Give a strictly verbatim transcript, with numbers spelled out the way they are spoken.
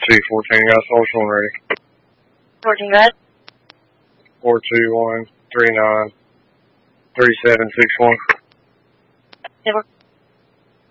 T fourteen, got social and ready. fourteen, go ahead. four two one three nine three seven six one. Table.